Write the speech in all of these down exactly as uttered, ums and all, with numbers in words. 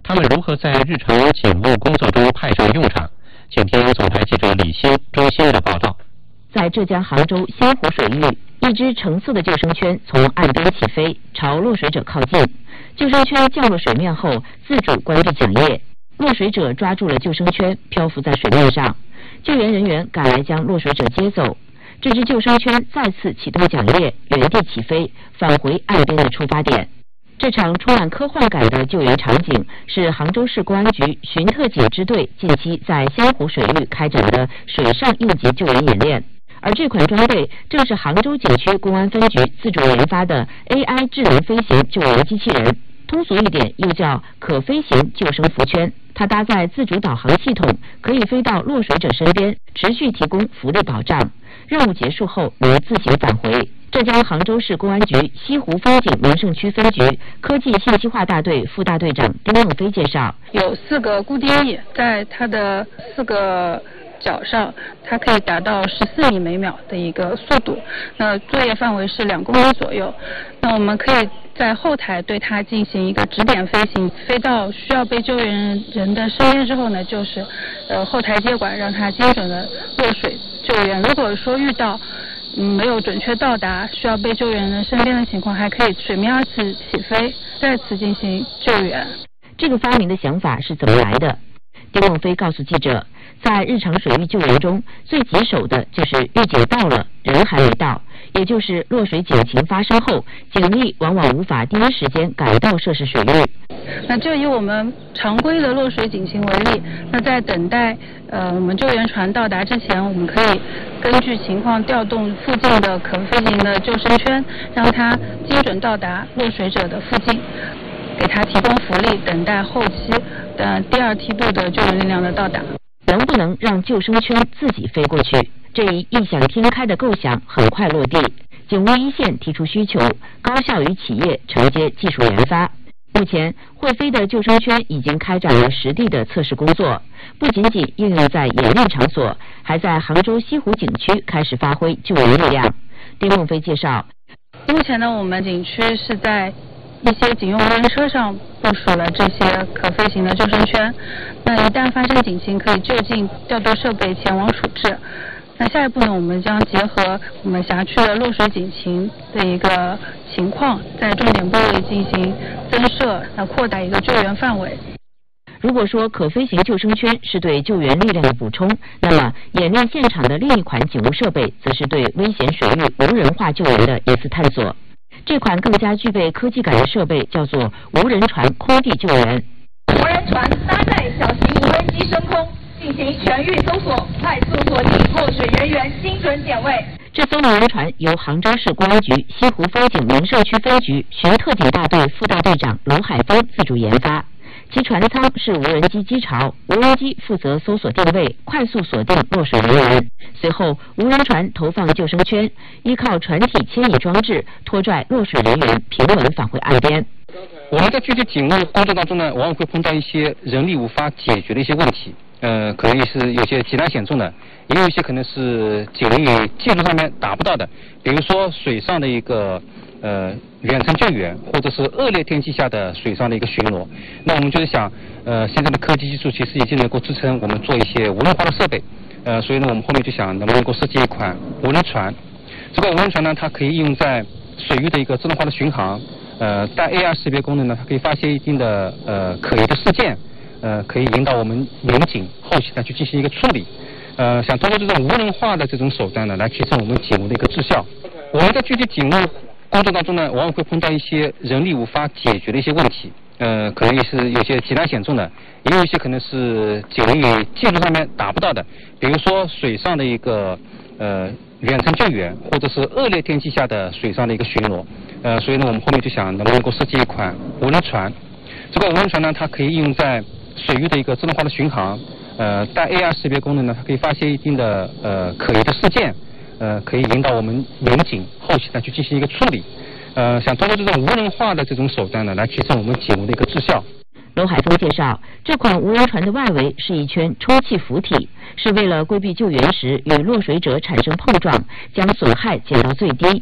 他们如何在日常警务工作中派上用场？请听总台记者李欣、周欣的报道。 在浙江杭州仙湖水域，一只橙色的救生圈从岸边起飞，朝落水者靠近。救生圈降落水面后，自主关闭桨叶。落水者抓住了救生圈，漂浮在水面上。救援人员赶来将落水者接走。这只救生圈再次启动桨叶，原地起飞，返回岸边的出发点。这场充满科幻感的救援场景是杭州市公安局巡特警支队近期在仙湖水域开展的水上应急救援演练。而这款装备正是杭州景区公安分局自主研发的 A I 智能飞行救援机器人，通俗一点又叫可飞行救生浮圈。它搭载自主导航系统，可以飞到落水者身边，持续提供浮力保障。任务结束后能自行返回。浙江杭州市公安局西湖风景名胜区分局科技信息化大队副大队长丁梦飞介绍， 有四个固定翼，在它的四个脚上，它可以达到十四米每秒的一个速度，那作业范围是两公里左右。那我们可以在后台对它进行一个指点飞行，飞到需要被救援人的身边之后呢，就是呃后台接管，让它精准的落水救援。如果说遇到嗯没有准确到达需要被救援人身边的情况，还可以水面二次起飞，再次进行救援。 这个发明的想法是怎么来的？丁梦飞告诉记者，在日常水域救援中，最棘手的就是预警到了，人还没到，也就是落水警情发生后，警力往往无法第一时间赶到涉事水域。 那就以我们常规的落水警情为例，那在等待呃我们救援船到达之前，我们可以根据情况调动附近的可飞行的救生圈，让它精准到达落水者的附近，给他提供浮力，等待后期的第二梯度的救援力量的到达。 能不能让救生圈自己飞过去？这一异想天开的构想很快落地。警务一线提出需求，高校与企业承接技术研发。目前，会飞的救生圈已经开展了实地的测试工作，不仅仅应用在演练场所，还在杭州西湖景区开始发挥救援力量。丁梦飞介绍， 目前呢，我们景区是在一些警用无人车上部署了这些可飞行的救生圈，那一旦发生警情，可以就近调度设备前往处置。那下一步呢，我们将结合我们辖区的落水警情的一个情况，在重点部位进行增设，那扩大一个救援范围。 如果说可飞行救生圈是对救援力量的补充，那么演练现场的另一款警务设备，则是对危险水域无人化救援的一次探索。这款更加具备科技感的设备叫做无人船空地救援。 无人船搭载小型无人机升空，进行全域搜索，快速锁定落水人员，精准点位。 这艘无人船由杭州市公安局西湖风景名胜区分局巡特警大队副大队长娄海峰自主研发。其船舱是无人机机巢，无人机负责搜索定位，快速锁定落水人员。随后，无人船投放救生圈，依靠船体牵引装置拖拽落水人员平稳返回岸边。 我们在具体警务工作当中呢，往往会碰到一些人力无法解决的一些问题，呃，可能也是有些极难险重的，也有一些可能是警力技术上面达不到的，比如说水上的一个呃远程救援，或者是恶劣天气下的水上的一个巡逻。那我们就是想，呃，现在的科技技术其实已经能够支撑我们做一些无人化的设备，呃，所以呢，我们后面就想能不能够设计一款无人船。这个无人船呢，它可以应用在水域的一个自动化的巡航，呃，带 A R 识别功能呢，它可以发现一定的呃可疑的事件，呃，可以引导我们民警后期呢去进行一个处理。呃，想通过这种无人化的这种手段呢，来提升我们警务的一个质效。我们在具体警务工作当中呢，往往会碰到一些人力无法解决的一些问题，呃，可能也是有些极难险重的，也有一些可能是警力技术上面达不到的，比如说水上的一个呃远程救援，或者是恶劣天气下的水上的一个巡逻，呃，所以呢，我们后面就想能不能够设计一款无人船。这个无人船呢，它可以应用在水域的一个自动化的巡航，呃，带 A R 识别功能呢，它可以发现一定的呃可疑的事件，呃，可以引导我们民警后期呢去进行一个处理。呃，想通过这种无人化的这种手段呢，来提升我们警务的一个质效。 娄海峰介绍，这款无人船的外围是一圈充气浮体，是为了规避救援时与落水者产生碰撞，将损害减到最低。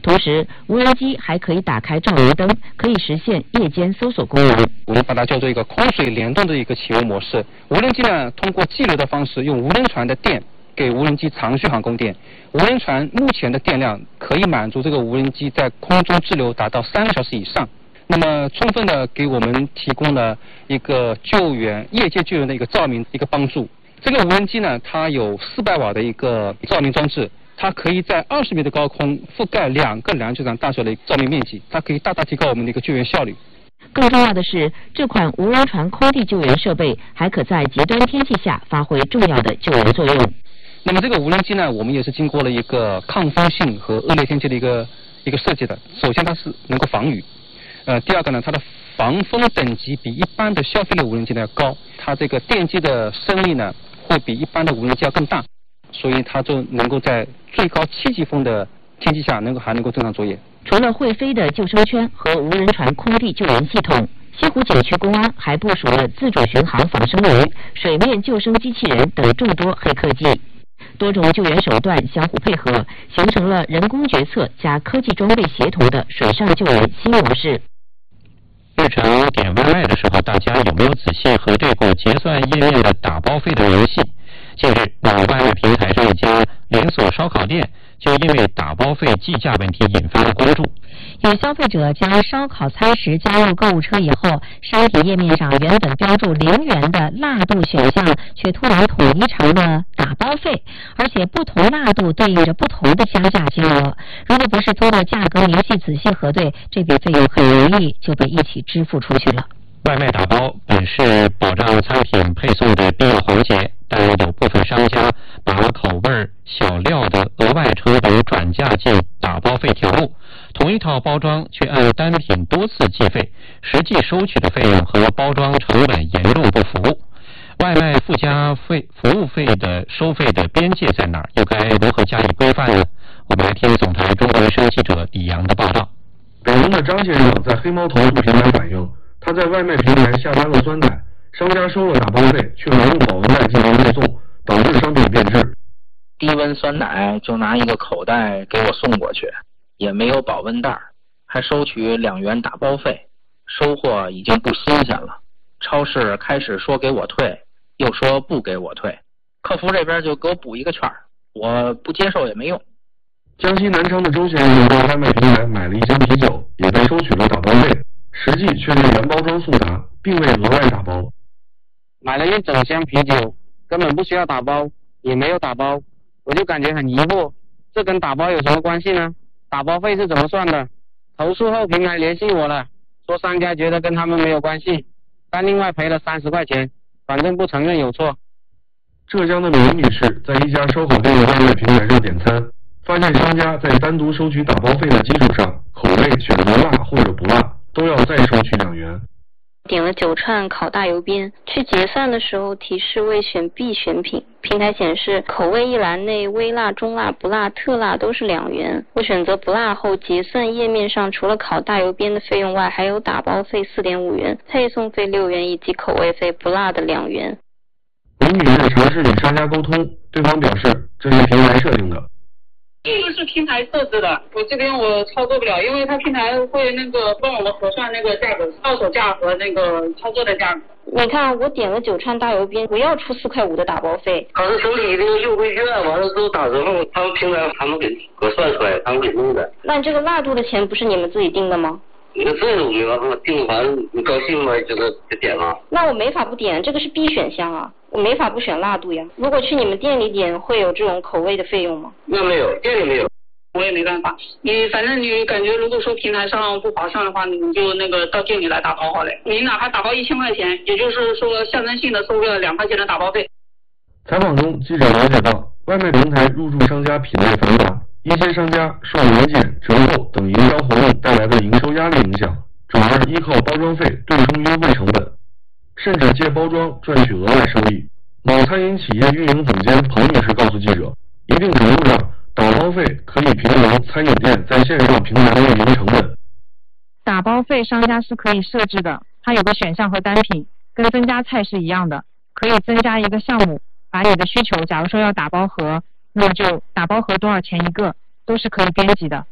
同时，无人机还可以打开照明灯，可以实现夜间搜索功能。 我们把它叫做一个空水联动的一个启用模式。无人机呢，通过寄流的方式，用无人船的电给无人机长续航供电。无人船目前的电量可以满足这个无人机在空中滞留达到三个小时以上。那么充分的给我们提供了一个救援、业界救援的一个照明一个帮助。这个无人机呢，它有四百瓦的一个照明装置，它可以在二十米的高空覆盖两个篮球场大小的照明面积，它可以大大提高我们的一个救援效率。 更重要的是，这款无人船空地救援设备还可在极端天气下发挥重要的救援作用。 那么这个无人机呢，我们也是经过了一个抗风性和恶劣天气的一个一个设计的。首先，它是能够防雨。呃，第二个呢，它的防风等级比一般的消费类无人机呢要高，它这个电机的升力呢会比一般的无人机要更大，所以它就能够在最高七级风的天气下能够还能够正常作业。 除了会飞的救生圈和无人船空地救援系统，西湖景区公安还部署了自主巡航仿生鱼、水面救生机器人等众多黑科技。多种救援手段相互配合，形成了人工决策加科技装备协同的水上救援新模式。 日常点外卖的时候，大家有没有仔细核对过结算页面的打包费的游戏？近日，某外卖平台上一家连锁烧烤店就因为打包费计价问题引发了关注。 有消费者将烧烤餐食加入购物车以后，商品页面上原本标注零元的辣度选项，却突然统一成了打包费，而且不同辣度对应着不同的加价金额。如果不是通过价格明细仔细核对，这笔费用很容易就被一起支付出去了。 外卖打包本是保障餐品配送的必要环节，但有部分商家把口味、小料的额外成本转嫁进打包费条目，同一套包装却按单品多次计费，实际收取的费用和包装成本严重不符。外卖附加费服务费的收费的边界在哪儿？又该如何加以规范呢？我们来听总台中国之声记者李阳的报道。 北京的张先生在黑猫投诉平台反映，他在外卖平台下单了酸奶，商家收了打包费，却没用保温袋进行运送，导致商品变质。 低温酸奶就拿一个口袋给我送过去，也没有保温袋，还收取两元打包费，收货已经不新鲜了。超市开始说给我退，又说不给我退，客服这边就给我补一个券，我不接受也没用。 江西南昌的周先生在外卖平台买了一箱啤酒，也被收取了打包费，实际却是原包装速达，并未额外打包。 买了一整箱啤酒，根本不需要打包，也没有打包，我就感觉很疑惑，这跟打包有什么关系呢？打包费是怎么算的？投诉后平台联系我了，说商家觉得跟他们没有关系，但另外赔了三十块钱，反正不承认有错。 浙江的李女士在一家烧烤店的外卖平台上点餐，发现商家在单独收取打包费的基础上，口味选择辣或者不辣，都要再收取两元。 点了九串烤大油边，去结算的时候提示未选 B 选品，平台显示口味一栏内微辣、中辣、不辣、特辣都是两元。我选择不辣后，结算页面上除了烤大油边的费用外，还有打包费 四点五元、配送费六元以及口味费不辣的两元。 李女士尝试与商家沟通，对方表示这是平台设定的。 这个是平台设置的，我这边我操作不了，因为它平台会那个帮我们核算那个价格，到手价和那个操作的价格。 你看，我点了九串大油边，我要出四块五的打包费。 他是手里这个优惠券，完了之后打折后，他们平台他们给核算出来，他们给弄的。 那这个辣度的钱不是你们自己定的吗？ 那这种没办法，定完你高兴吗？这个就点了。 那我没法不点，这个是 B 选项啊，我没法不选辣度呀。如果去你们店里点，会有这种口味的费用吗？ 那没有，店里没有。 我也没办法，你反正你感觉如果说平台上不划算的话，你就那个到店里来打包好了。你哪怕打包一千块钱，也就是说象征性的收个两块钱的打包费。 采访中，记者了解到，外卖平台入驻商家品类繁杂，一些商家受年检、折扣等营销活动带来的营收压力影响，转而依靠包装费对冲优惠成本，甚至借包装赚取额外收益。某餐饮企业运营总监彭女士告诉记者，一定程度上，打包费可以平衡餐饮店在线上平台的运营成本。 打包费商家是可以设置的，它有个选项和单品，跟增加菜是一样的，可以增加一个项目，把你的需求，假如说要打包盒，那么就打包盒多少钱一个，都是可以编辑的。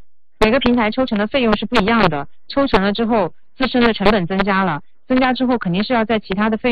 每个平台抽成的费用是不一样的，抽成了之后自身的成本增加了，增加之后肯定是要在其他的费用